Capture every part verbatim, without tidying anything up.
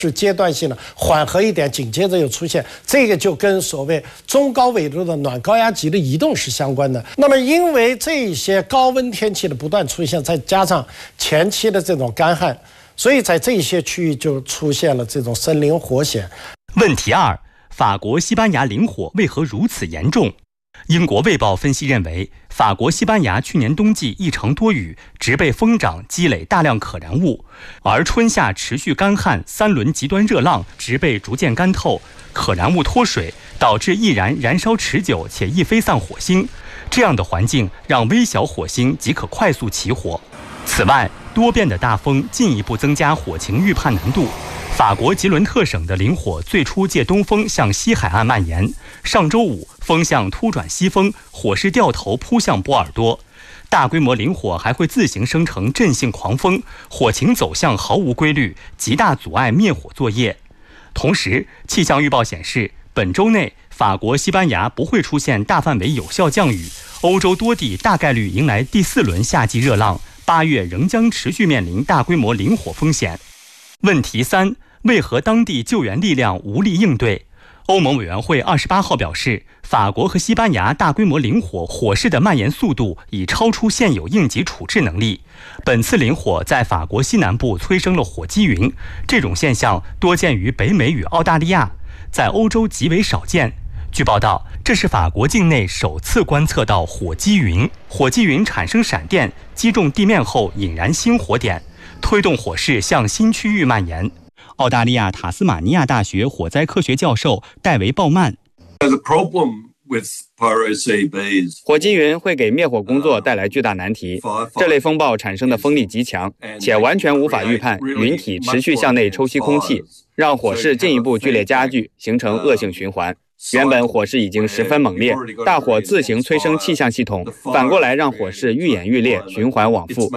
是阶段性的缓和一点，紧接着又出现，这个就跟所谓中高纬度的暖高压极的移动是相关的。那么因为这些高温天气的不断出现，再加上前期的这种干旱，所以在这些区域就出现了这种森林火险。 问题二：法国、西班牙林火为何如此严重？英国《卫报》分析认为，法国、西班牙去年冬季异常多雨，植被疯长，积累大量可燃物，而春夏持续干旱，三轮极端热浪，植被逐渐干透，可燃物脱水，导致易燃燃烧持久且易飞散火星。这样的环境让微小火星即可快速起火。此外，多变的大风进一步增加火情预判难度。法国吉伦特省的林火最初借东风向西海岸蔓延，上周五风向突转西风，火势掉头扑向波尔多。大规模林火还会自行生成阵性狂风，火情走向毫无规律，极大阻碍灭火作业。同时，气象预报显示，本周内法国、西班牙不会出现大范围有效降雨，欧洲多地大概率迎来第四轮夏季热浪，八月仍将持续面临大规模林火风险。问题三：为何当地救援力量无力应对？欧盟委员会二十八号表示，法国和西班牙大规模林火火势的蔓延速度已超出现有应急处置能力。本次林火在法国西南部催生了火积云，这种现象多见于北美与澳大利亚，在欧洲极为少见。据报道，这是法国境内首次观测到火积云，火积云产生闪电，击中地面后引燃新火点，推动火势向新区域蔓延。澳大利亚塔斯马尼亚大学火灾科学教授戴维·鲍曼， 火积云会给灭火工作带来巨大难题，这类风暴产生的风力极强，且完全无法预判云体持续向内抽吸空气，让火势进一步剧烈加剧，形成恶性循环。原本火势已经十分猛烈，大火自行催生气象系统，反过来让火势愈演愈烈，循环往复。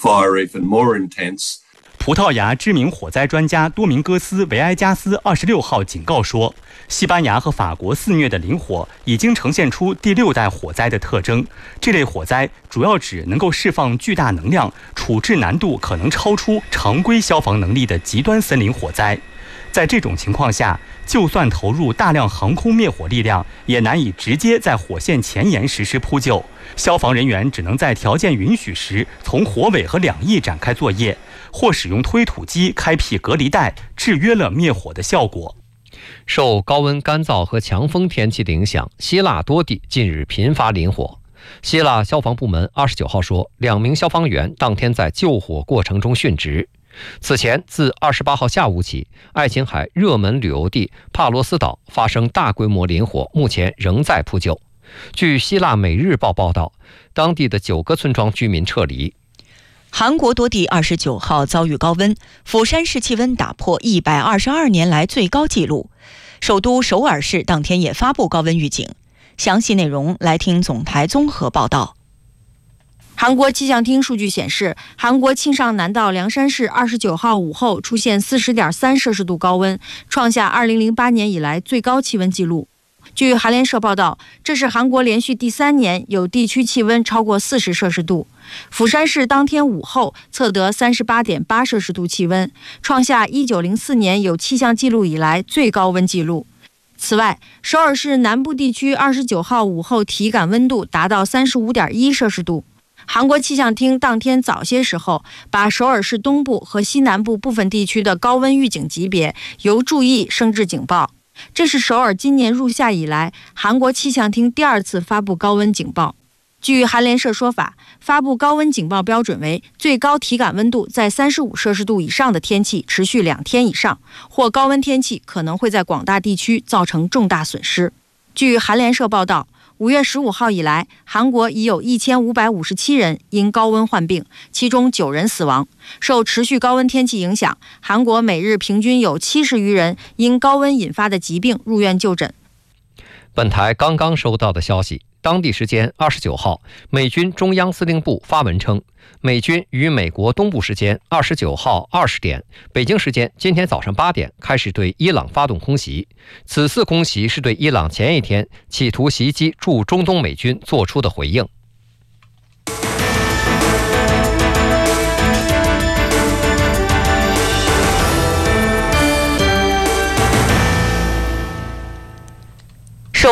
葡萄牙知名火灾专家多明戈斯·维埃加斯二十六号警告说，西班牙和法国肆虐的林火已经呈现出第六代火灾的特征。这类火灾主要指能够释放巨大能量、处置难度可能超出常规消防能力的极端森林火灾。在这种情况下，就算投入大量航空灭火力量，也难以直接在火线前沿实施扑救。消防人员只能在条件允许时，从火尾和两翼展开作业，或使用推土机开辟隔离带，制约了灭火的效果。 受高温、干燥和强风天气的影响，希腊多地近日频发林火。希腊消防部门二十九号说，两名消防员当天在救火过程中殉职。此前，自二十八号下午起，爱琴海热门旅游地帕罗斯岛发生大规模林火，目前仍在扑救。据希腊《每日报》报道，当地的九个村庄居民撤离。 韩国多地二十九号遭遇高温，釜山市气温打破一百二十二年来最高纪录，首都首尔市当天也发布高温预警。详细内容来听总台综合报道。 韩国气象厅数据显示，韩国庆尚南道凉山市二十九号午后出现 四十点三摄氏度高温，创下二零零八年以来最高气温纪录。据韩联社报道，这是韩国连续第三年有地区气温超过四十摄氏度。釜山市当天午后测得 三十八点八摄氏度气温，创下一九零四年有气象记录以来最高温纪录。此外，首尔市南部地区二十九号午后体感温度达到 三十五点一摄氏度。韩国气象厅当天早些时候把首尔市东部和西南部部分地区的高温预警级别由注意升至警报。这是首尔今年入夏以来韩国气象厅第二次发布高温警报。据韩联社说法，发布高温警报标准为最高体感温度在三十五摄氏度以上的天气持续两天以上，或高温天气可能会在广大地区造成重大损失。据韩联社报道，五月十五号以来，韩国已有一千五百五十七人因高温患病，其中九人死亡。受持续高温天气影响，韩国每日平均有七十余人因高温引发的疾病入院就诊。 本台刚刚收到的消息，当地时间二十九号，美军中央司令部发文称，美军于美国东部时间二十九号二十点，北京时间今天早上八点开始对伊朗发动空袭。此次空袭是对伊朗前一天企图袭击驻中东美军做出的回应。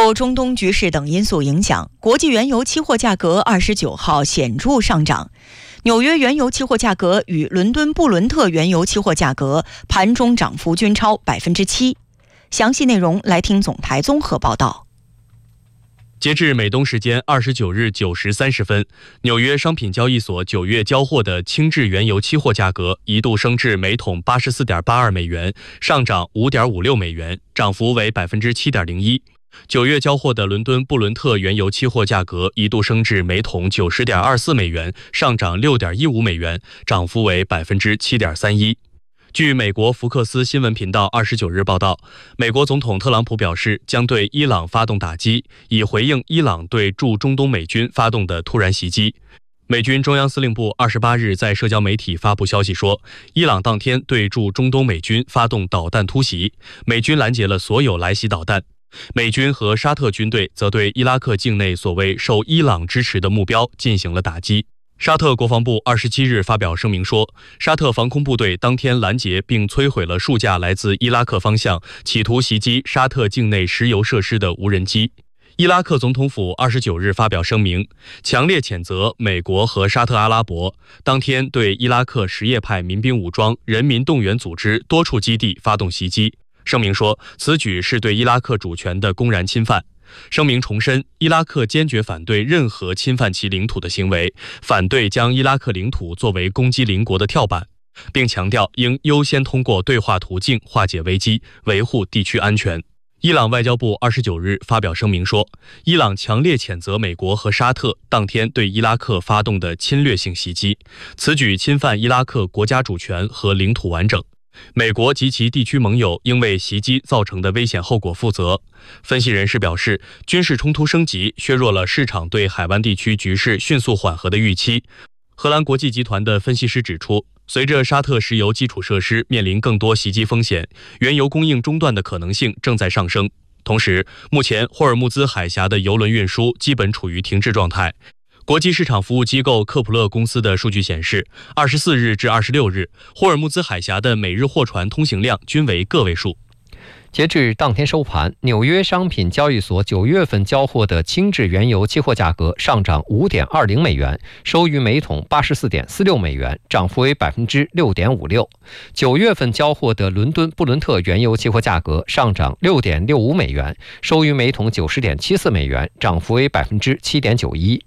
受中东局势等因素影响，国际原油期货价格二十九号显著上涨。纽约原油期货价格与伦敦布伦特原油期货价格盘中涨幅均超百分之七。详细内容来听总台综合报道。 截至美东时间二十九日九时三十分，纽约商品交易所九月交货的轻质原油期货价格一度升至每桶八十四点八二美元，上涨五点五六美元，涨幅为百分之七点零一。九月交货的伦敦布伦特原油期货价格一度升至每桶九十点二四美元，上涨六点一五美元，涨幅为百分之七点三一。据美国福克斯新闻频道二十九日报道，美国总统特朗普表示将对伊朗发动打击，以回应伊朗对驻中东美军发动的突然袭击。美军中央司令部二十八日在社交媒体发布消息说，伊朗当天对驻中东美军发动导弹突袭，美军拦截了所有来袭导弹。美军和沙特军队则对伊拉克境内所谓受伊朗支持的目标进行了打击。沙特国防部二十七日发表声明说，沙特防空部队当天拦截并摧毁了数架来自伊拉克方向企图袭击沙特境内石油设施的无人机。伊拉克总统府二十九日发表声明，强烈谴责美国和沙特阿拉伯当天对伊拉克什叶派民兵武装人民动员组织多处基地发动袭击。声明说，此举是对伊拉克主权的公然侵犯。声明重申，伊拉克坚决反对任何侵犯其领土的行为，反对将伊拉克领土作为攻击邻国的跳板，并强调应优先通过对话途径化解危机，维护地区安全。伊朗外交部二十九日发表声明说，伊朗强烈谴责美国和沙特当天对伊拉克发动的侵略性袭击，此举侵犯伊拉克国家主权和领土完整。美国及其地区盟友应为袭击造成的危险后果负责。分析人士表示，军事冲突升级削弱了市场对海湾地区局势迅速缓和的预期。荷兰国际集团的分析师指出，随着沙特石油基础设施面临更多袭击风险，原油供应中断的可能性正在上升。同时，目前霍尔木兹海峡的油轮运输基本处于停滞状态。国际市场服务机构克普勒公司的数据显示，二十四日至二十六日，霍尔木兹海峡的每日货船通行量均为个位数。 截至当天收盘，纽约商品交易所九月份交货的轻质原油期货价格上涨五点二零美元，收于每桶八十四点四六美元，涨幅为百分之六点五六。九月份交货的伦敦布伦特原油期货价格上涨六点六五美元，收于每桶九十点七四美元，涨幅为百分之七点九一。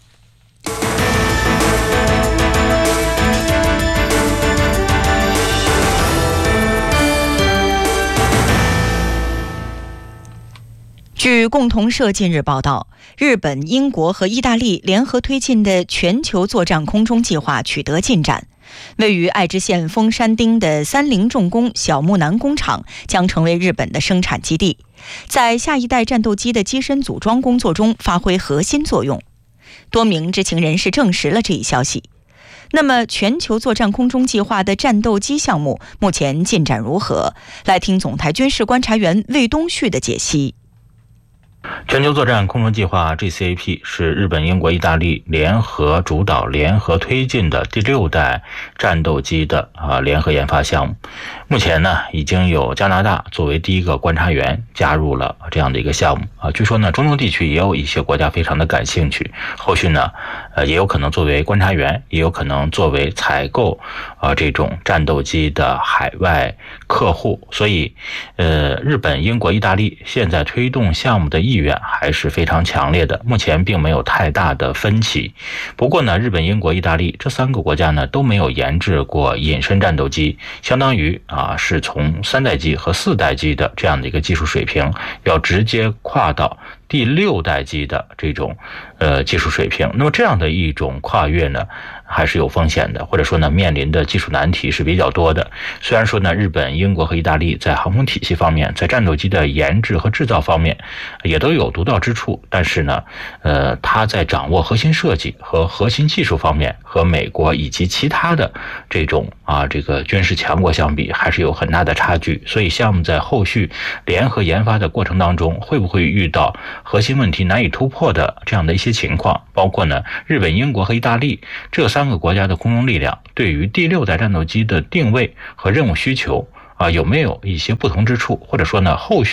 据共同社近日报道，日本、英国和意大利联合推进的全球作战空中计划取得进展。位于爱知县丰山町的三菱重工小木南工厂将成为日本的生产基地，在下一代战斗机的机身组装工作中发挥核心作用。多名知情人士证实了这一消息。那么，全球作战空中计划的战斗机项目目前进展如何？来听总台军事观察员魏东旭的解析。 全球作战空中计划 G C A P 是日本、英国、意大利联合主导、联合推进的第六代战斗机的啊联合研发项目。目前呢，已经有加拿大作为第一个观察员加入了这样的一个项目啊。据说呢，中东地区也有一些国家非常的感兴趣，后续呢，呃，也有可能作为观察员，也有可能作为采购啊这种战斗机的海外客户。所以，呃，日本、英国、意大利现在推动项目的意愿还是非常强烈的，目前并没有太大的分歧。不过呢，日本、英国、意大利这三个国家呢都没有研制过隐身战斗机，相当于啊是从三代机和四代机的这样的一个技术水平，要直接跨到第六代机的这种呃技术水平。那么这样的一种跨越呢，还是有风险的，或者说呢，面临的技术难题是比较多的。虽然说呢，日本、英国和意大利在航空体系方面，在战斗机的研制和制造方面也都有独到之处，但是呢，呃，它在掌握核心设计和核心技术方面，和美国以及其他的这种啊这个军事强国相比，还是有很大的差距。所以项目在后续联合研发的过程当中，会不会遇到核心问题难以突破的这样的一些情况？包括呢，日本、英国和意大利这三个国家的空中力量对于第六代战斗机的定位和任务需求啊，有没有一些不同之处？或者说呢，后续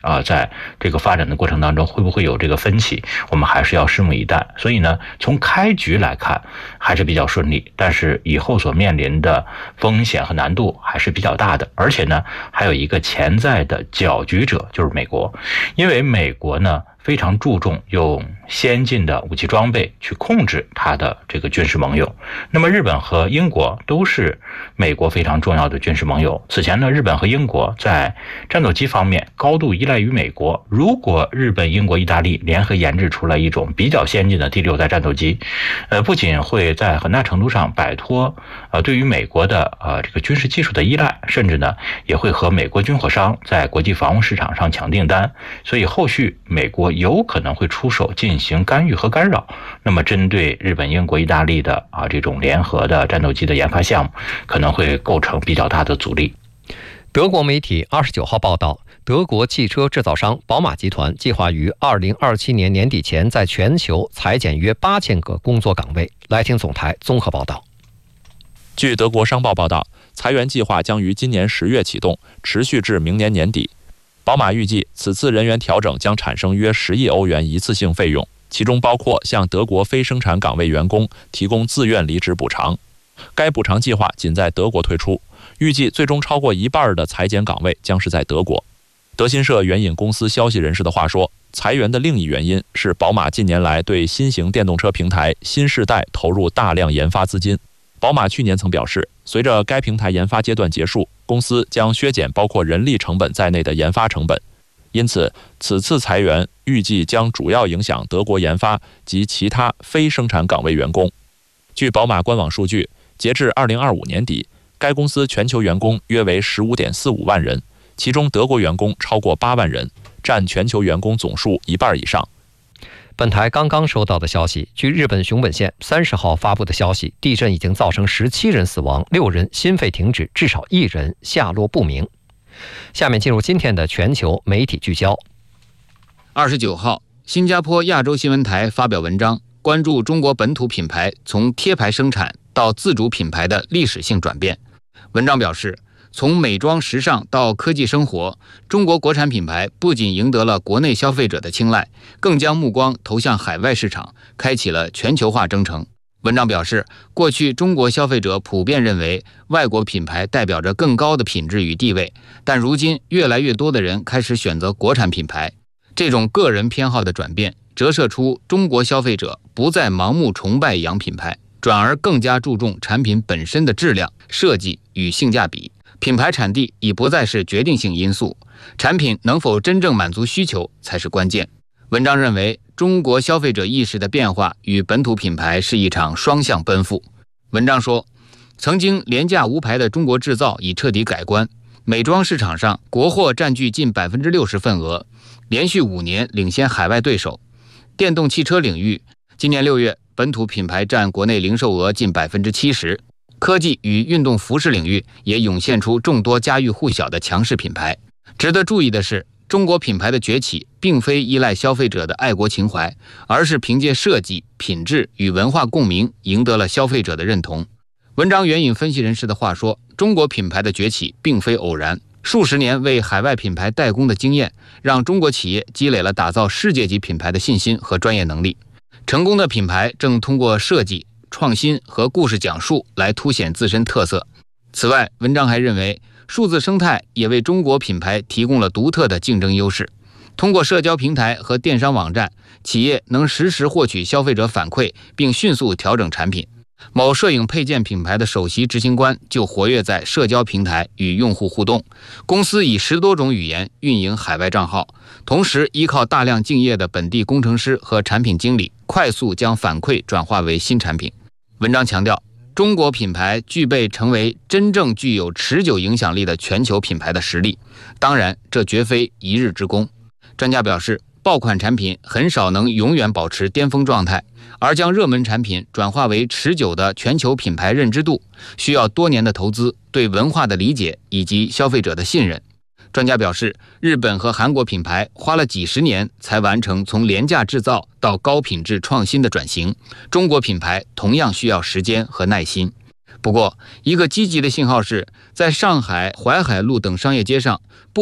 啊、呃，在这个发展的过程当中会不会有这个分歧，我们还是要拭目以待。所以呢，从开局来看还是比较顺利，但是以后所面临的风险和难度还是比较大的。而且呢，还有一个潜在的搅局者，就是美国，因为美国呢非常注重用先进的武器装备去控制它的这个军事盟友。那么日本和英国都是美国非常重要的军事盟友。此前呢，日本和英国在战斗机方面高度依赖于美国。如果日本、英国、意大利联合研制出来一种比较先进的第六代战斗机，呃，不仅会在很大程度上摆脱呃对于美国的呃这个军事技术的依赖，甚至呢也会和美国军火商在国际防务市场上抢订单。所以后续美国有可能会出手进行干预和干扰，那么针对日本、英国、意大利的啊这种联合的战斗机的研发项目，可能会构成比较大的阻力。 德国媒体二十九号报道，德国汽车制造商宝马集团计划于二零二七年年底前在全球裁减约八千个工作岗位。来听总台综合报道。 据德国商报报道，裁员计划将于今年十月启动，持续至明年年底。宝马预计，此次人员调整将产生约十亿欧元一次性费用，其中包括向德国非生产岗位员工提供自愿离职补偿。该补偿计划仅在德国推出，预计最终超过一半的裁减岗位将是在德国。德新社援引公司消息人士的话说，裁员的另一原因是宝马近年来对新型电动车平台新世代投入大量研发资金。宝马去年曾表示，随着该平台研发阶段结束，公司将削减包括人力成本在内的研发成本。因此，此次裁员预计将主要影响德国研发及其他非生产岗位员工。据宝马官网数据，截至二零二五年底，该公司全球员工约为 十五点四五万人，其中德国员工超过八万人，占全球员工总数一半以上。 本台刚刚收到的消息，据日本熊本县三十号发布的消息，地震已经造成十七人死亡，六人心肺停止，至少一人下落不明。下面进入今天的全球媒体聚焦。 二十九号，新加坡亚洲新闻台发表文章，关注中国本土品牌从贴牌生产到自主品牌的历史性转变。文章表示，从美妆时尚到科技生活，中国国产品牌不仅赢得了国内消费者的青睐，更将目光投向海外市场，开启了全球化征程。文章表示，过去中国消费者普遍认为外国品牌代表着更高的品质与地位，但如今越来越多的人开始选择国产品牌。这种个人偏好的转变，折射出中国消费者不再盲目崇拜洋品牌，转而更加注重产品本身的质量、设计与性价比。品牌产地已不再是决定性因素，产品能否真正满足需求才是关键。文章认为，中国消费者意识的变化与本土品牌是一场双向奔赴。文章说，曾经廉价无牌的中国制造已彻底改观，美妆市场上国货占据近 百分之六十 份额，连续五年领先海外对手。电动汽车领域，今年六月本土品牌占国内零售额近 百分之七十。科技与运动服饰领域也涌现出众多家喻户晓的强势品牌。值得注意的是，中国品牌的崛起并非依赖消费者的爱国情怀，而是凭借设计、品质与文化共鸣赢得了消费者的认同。文章援引分析人士的话说，中国品牌的崛起并非偶然，数十年为海外品牌代工的经验，让中国企业积累了打造世界级品牌的信心和专业能力。成功的品牌正通过设计、创新和故事讲述来凸显自身特色。此外，文章还认为，数字生态也为中国品牌提供了独特的竞争优势。通过社交平台和电商网站，企业能实时获取消费者反馈，并迅速调整产品。某摄影配件品牌的首席执行官就活跃在社交平台与用户互动，公司以十多种语言运营海外账号，同时依靠大量敬业的本地工程师和产品经理，快速将反馈转化为新产品。文章强调，中国品牌具备成为真正具有持久影响力的全球品牌的实力，当然，这绝非一日之功。专家表示，爆款产品很少能永远保持巅峰状态，而将热门产品转化为持久的全球品牌认知度，需要多年的投资、对文化的理解以及消费者的信任。专家表示，日本和韩国品牌花了几十年才完成从廉价制造到高品质创新的转型，中国品牌同样需要时间和耐心。不过，一个积极的信号是，在上海淮海路等商业街上，